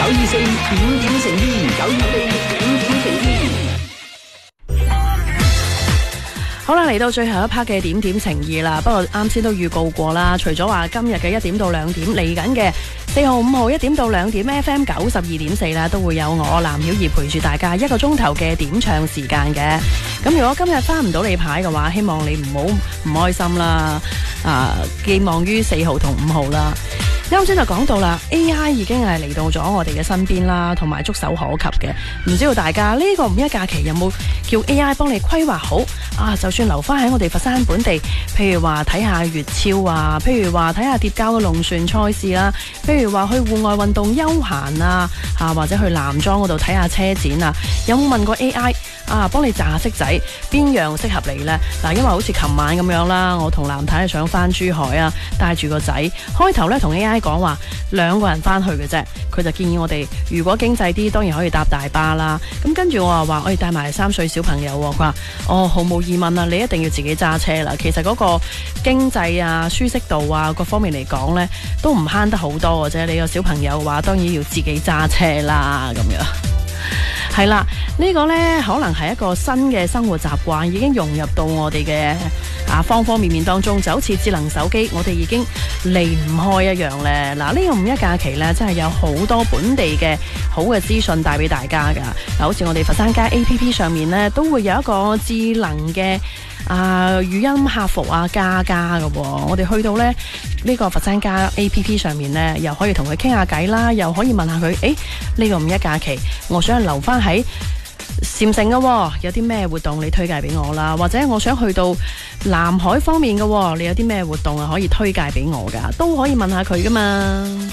好啦，嚟到最後一 part 嘅點點情意啦。不過啱先都預告過啦，除咗話今日嘅1點到2點，嚟緊嘅4號、5號1點到2點 FM 92.4啦，都會有我藍曉儀陪住大家1個鐘頭嘅點唱時間嘅。咁如果今日翻唔到你牌嘅話，希望你唔好唔開心啦。寄望於4號同5號啦。啱先就講到啦 ，AI 已經係嚟到咗我哋嘅身邊啦，同埋觸手可及嘅。唔知道大家呢個五一假期有冇叫 AI 幫你規劃好啊？就算留翻喺我哋佛山本地，譬如話睇下粵超啊，譬如話睇下疊交嘅龍船賽事啦，譬如話去戶外運動休閒啊，或者去男裝嗰度睇下車展啊，有冇問過 AI 啊？幫你炸下色仔，邊樣適合你呢？嗱，因為好似琴晚咁樣啦，我同藍太想翻珠海啊，帶住個仔，開頭呢同 AI 講話2個人翻去嘅啫，佢就建議我哋如果經濟啲，當然可以搭大巴啦。咁跟住我話我哋帶埋3歲小朋友，佢話毫無疑問啊，你一定要自己揸車啦。其實嗰個經濟啊、舒適度啊各方面嚟講呢，都唔慳得好多嘅啫。你個小朋友嘅話，當然要自己揸車啦，咁樣。係啦，呢個呢可能係一個新嘅生活習慣，已經融入到我哋嘅方方面面當中，就好似智能手機，我哋已經離唔開一樣呢。嗱，呢個五一假期呢，真係有好多本地嘅好嘅資訊帶俾大家噶。嗱，好似我哋佛山街 APP 上面呢，都會有一個智能嘅語音客服加嘅。我哋去到呢個佛山街 APP 上面呢，又可以同佢傾下偈啦，又可以問下佢，呢個五一假期我想留翻喺禪城嘅，有啲咩活動你推介俾我啦？或者我想去到南海方面嘅，你有啲咩活動可以推介俾我噶？都可以問下佢噶嘛。